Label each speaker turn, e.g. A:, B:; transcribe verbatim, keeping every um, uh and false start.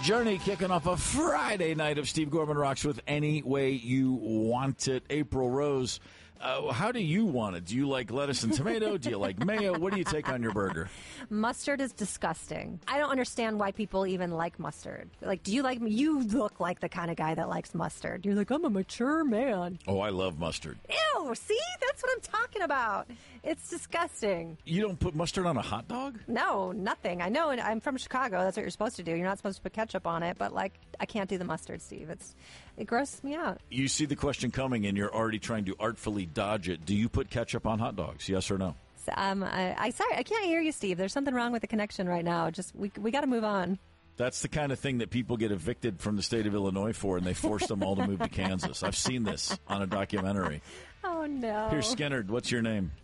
A: Journey kicking off a Friday night of Steve Gorman Rocks with Any Way You Want It. April Rose, uh, how do you want it? Do you like lettuce and tomato? Do you like mayo? What do you take on your burger?
B: Mustard is disgusting. I don't understand why people even like mustard. Like, do you like, you look like the kind of guy that likes mustard. You're like, I'm a mature man.
A: Oh, I love mustard.
B: Ew, see? That's what I'm talking about. It's disgusting.
A: You don't put mustard on a hot dog?
B: No, nothing. I know, and I'm from Chicago. That's what you're supposed to do. You're not supposed to put ketchup on it, but, like, I can't do the mustard, Steve. It's It grosses me out.
A: You see the question coming, and you're already trying to artfully dodge it. Do you put ketchup on hot dogs, yes or no?
B: Um, I, I sorry, I can't hear you, Steve. There's something wrong with the connection right now. Just we we got to move on.
A: That's the kind of thing that people get evicted from the state of Illinois for, and they force them all to move to Kansas. I've seen this on a documentary.
B: Oh, no.
A: Here, Skinner, what's your name?